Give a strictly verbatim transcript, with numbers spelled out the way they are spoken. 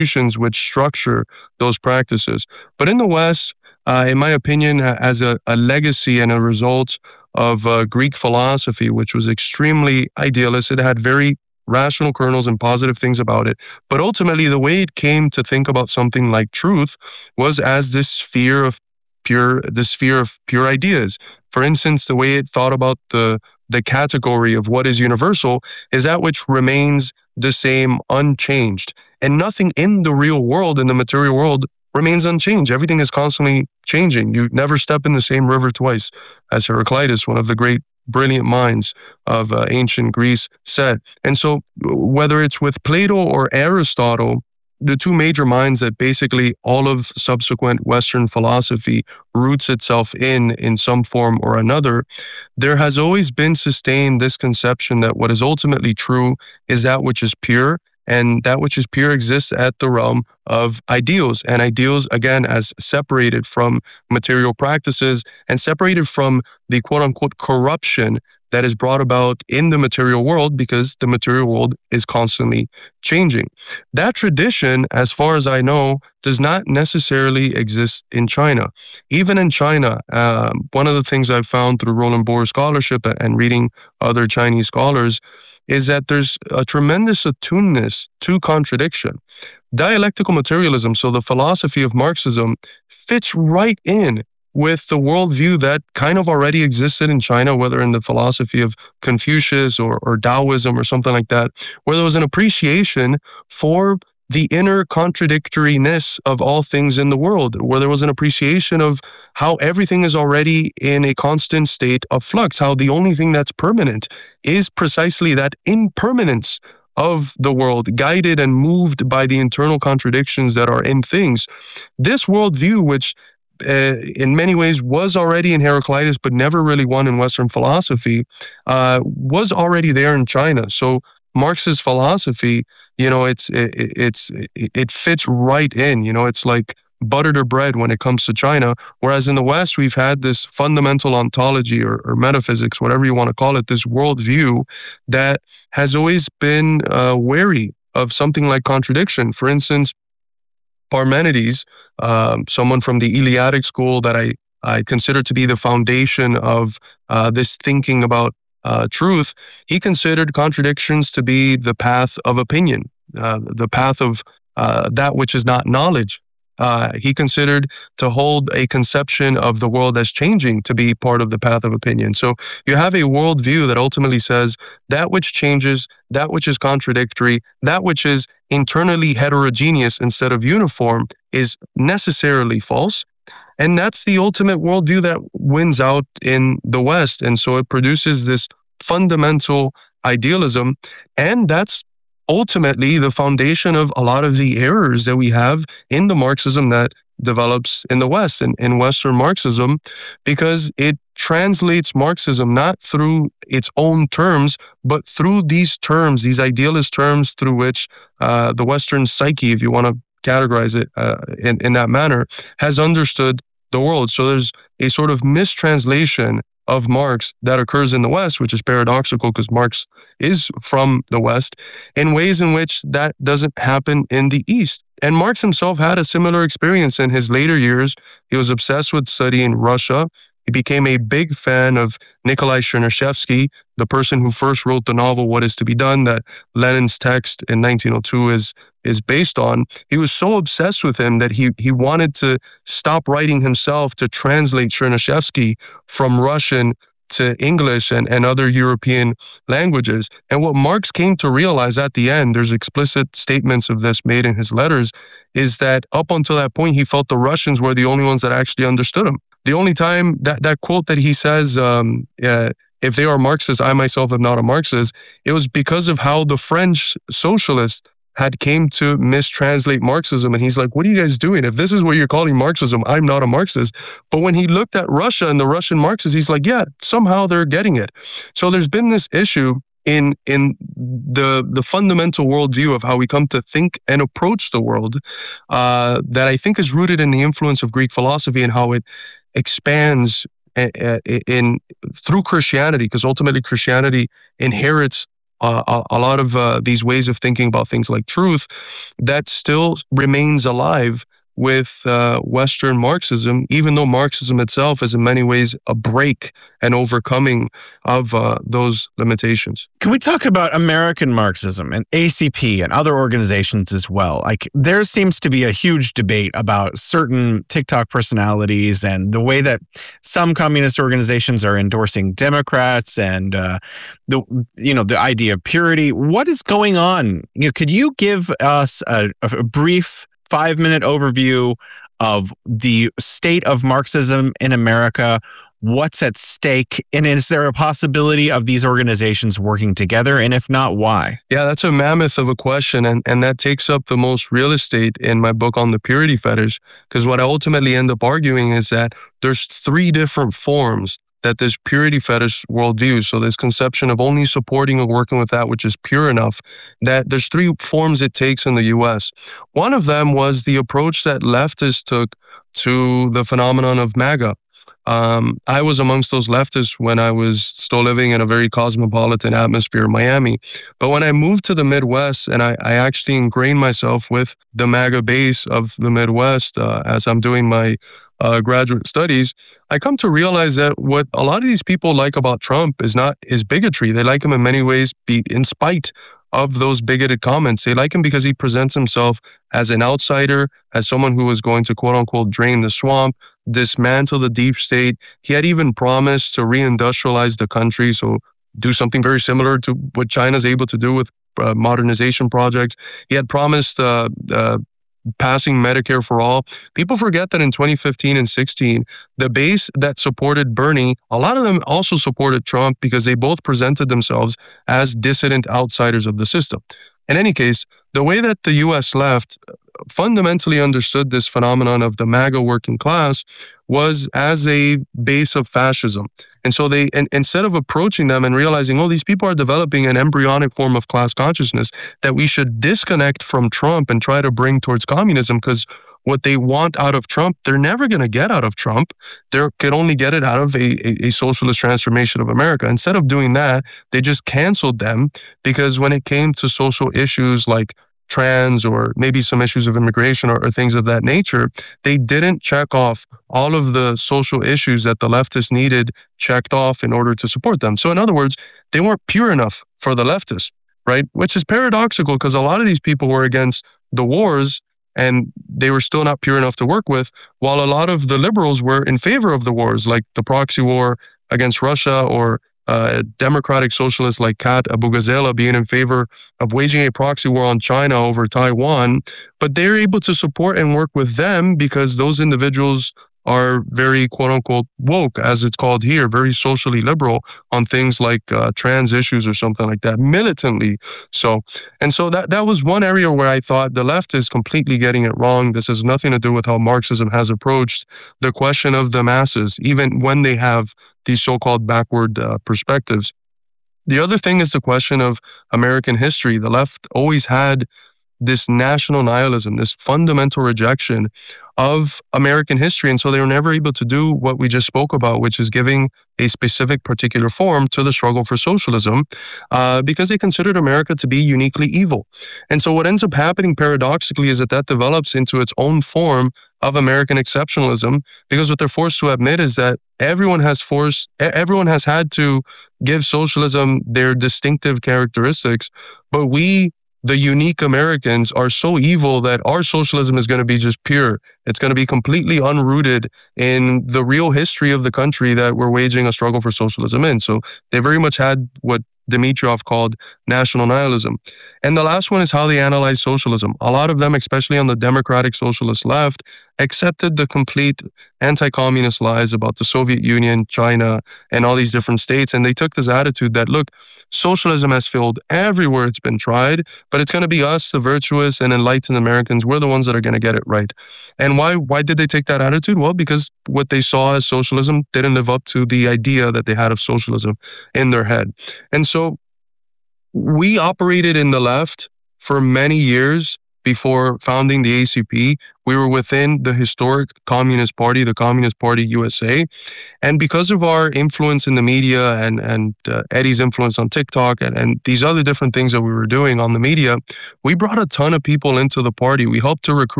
institutions which structure those practices. But in the West, uh, in my opinion, a- as a, a legacy and a result of uh, Greek philosophy, which was extremely idealist, it had very rational kernels and positive things about it. But ultimately, the way it came to think about something like truth was as this sphere of pure, the sphere of pure ideas. For instance, the way it thought about the the category of what is universal is that which remains the same, unchanged, and nothing in the real world, in the material world, remains unchanged. Everything is constantly changing. You never step in the same river twice, as Heraclitus, one of the great brilliant minds of uh, ancient Greece, said. And so, whether it's with Plato or Aristotle, the two major minds that basically all of subsequent Western philosophy roots itself in, in some form or another, there has always been sustained this conception that what is ultimately true is that which is pure, and that which is pure exists at the realm of ideals. And ideals, again, as separated from material practices and separated from the quote unquote corruption that is brought about in the material world, because the material world is constantly changing. That tradition, as far as I know, does not necessarily exist in China. Even in China, um, one of the things I've found through Roland Bohr's scholarship and reading other Chinese scholars is that there's a tremendous attuneness to contradiction. Dialectical materialism, so the philosophy of Marxism, fits right in with the worldview that kind of already existed in China, whether in the philosophy of Confucius or, or Taoism or something like that, where there was an appreciation for the inner contradictoriness of all things in the world, where there was an appreciation of how everything is already in a constant state of flux, how the only thing that's permanent is precisely that impermanence of the world, guided and moved by the internal contradictions that are in things. This worldview, which uh, in many ways was already in Heraclitus, but never really won in Western philosophy, uh, was already there in China. So Marx's philosophy, you know, it's it, it's it fits right in. You know, it's like butter to bread when it comes to China. Whereas in the West, we've had this fundamental ontology or, or metaphysics, whatever you want to call it, this worldview that has always been uh, wary of something like contradiction. For instance, Parmenides, um, someone from the Eleatic school that I, I consider to be the foundation of uh, this thinking about uh, truth, he considered contradictions to be the path of opinion, uh, the path of uh, that which is not knowledge. Uh, he considered to hold a conception of the world as changing to be part of the path of opinion. So you have a worldview that ultimately says that which changes, that which is contradictory, that which is internally heterogeneous instead of uniform is necessarily false. And that's the ultimate worldview that wins out in the West. And so it produces this fundamental idealism. And that's ultimately the foundation of a lot of the errors that we have in the Marxism that develops in the West and in Western Marxism, because it translates Marxism not through its own terms, but through these terms, these idealist terms through which uh, the Western psyche, if you want to categorize it uh, in, in that manner, has understood the world. So there's a sort of mistranslation of Marx that occurs in the West, which is paradoxical because Marx is from the West, in ways in which that doesn't happen in the East. And Marx himself had a similar experience in his later years. He was obsessed with studying Russia. He became a big fan of Nikolai Chernyshevsky, the person who first wrote the novel What Is to Be Done, that Lenin's text in nineteen oh two is is based on. He was so obsessed with him that he he wanted to stop writing himself to translate Chernyshevsky from Russian to English and, and other European languages. And what Marx came to realize at the end, there's explicit statements of this made in his letters, is that up until that point, he felt the Russians were the only ones that actually understood him. The only time that, that quote that he says, um, uh, if they are Marxists, I myself am not a Marxist, it was because of how the French socialists had came to mistranslate Marxism. And he's like, what are you guys doing? If this is what you're calling Marxism, I'm not a Marxist. But when he looked at Russia and the Russian Marxists, he's like, yeah, somehow they're getting it. So there's been this issue in in the the fundamental worldview of how we come to think and approach the world uh, that I think is rooted in the influence of Greek philosophy and how it expands in, in through Christianity, because ultimately Christianity inherits uh, a, a lot of uh, these ways of thinking about things like truth, that still remains alive with uh, Western Marxism, even though Marxism itself is in many ways a break and overcoming of uh, those limitations. Can we talk about American Marxism and A C P and other organizations as well? Like, there seems to be a huge debate about certain TikTok personalities and the way that some communist organizations are endorsing Democrats and uh, the you know the idea of purity. What is going on? You know, could you give us a, a brief five-minute overview of the state of Marxism in America? What's at stake? And is there a possibility of these organizations working together? And if not, why? Yeah, that's a mammoth of a question. And, and that takes up the most real estate in my book on the purity fetish. Because what I ultimately end up arguing is that there's three different forms that this purity fetish worldview, so this conception of only supporting or working with that which is pure enough, that there's three forms it takes in the U S. One of them was the approach that leftists took to the phenomenon of MAGA. Um, I was amongst those leftists when I was still living in a very cosmopolitan atmosphere in Miami. But when I moved to the Midwest and I, I actually ingrained myself with the MAGA base of the Midwest uh, as I'm doing my uh, graduate studies, I come to realize that what a lot of these people like about Trump is not his bigotry. They like him in many ways be, in spite of those bigoted comments. They like him because he presents himself as an outsider, as someone who was going to quote unquote drain the swamp, dismantle the deep state. He had even promised to reindustrialize the country, so do something very similar to what China's able to do with uh, modernization projects. He had promised uh, uh, passing Medicare for all. People forget that in twenty fifteen and sixteen, the base that supported Bernie, a lot of them also supported Trump because they both presented themselves as dissident outsiders of the system. In any case, the way that the U S left fundamentally understood this phenomenon of the MAGA working class was as a base of fascism. And so they, and, instead of approaching them and realizing, oh, these people are developing an embryonic form of class consciousness that we should disconnect from Trump and try to bring towards communism, because what they want out of Trump, they're never going to get out of Trump. They can only get it out of a, a, a socialist transformation of America. Instead of doing that, they just canceled them, because when it came to social issues like trans or maybe some issues of immigration or, or things of that nature, they didn't check off all of the social issues that the leftists needed checked off in order to support them. So in other words, they weren't pure enough for the leftists, right? Which is paradoxical, because a lot of these people were against the wars and they were still not pure enough to work with, while a lot of the liberals were in favor of the wars, like the proxy war against Russia, or uh, democratic socialists like Kat Abu-Ghazala being in favor of waging a proxy war on China over Taiwan. But they're able to support and work with them because those individuals are very quote unquote woke, as it's called here, very socially liberal on things like uh, trans issues or something like that, militantly so. And so that, that was one area where I thought the left is completely getting it wrong. This has nothing to do with how Marxism has approached the question of the masses, even when they have these so-called backward uh, perspectives. The other thing is the question of American history. The left always had this national nihilism, this fundamental rejection of American history. And so they were never able to do what we just spoke about, which is giving a specific particular form to the struggle for socialism, uh, because they considered America to be uniquely evil. And so what ends up happening paradoxically is that that develops into its own form of American exceptionalism, because what they're forced to admit is that everyone has forced, everyone has had to give socialism their distinctive characteristics, but we, the unique Americans, are so evil that our socialism is going to be just pure. It's going to be completely unrooted in the real history of the country that we're waging a struggle for socialism in. So they very much had what Dimitrov called national nihilism. And the last one is how they analyze socialism. A lot of them, especially on the democratic socialist left, accepted the complete anti-communist lies about the Soviet Union, China, and all these different states. And they took this attitude that, look, socialism has failed everywhere it's been tried, but it's going to be us, the virtuous and enlightened Americans, we're the ones that are going to get it right. And why, why did they take that attitude? Well, because what they saw as socialism didn't live up to the idea that they had of socialism in their head. And so we operated in the left for many years before founding the A C P, we were within the historic Communist Party, the Communist Party U S A. And because of our influence in the media and, and uh, Eddie's influence on TikTok and, and these other different things that we were doing on the media, we brought a ton of people into the party. We helped to recruit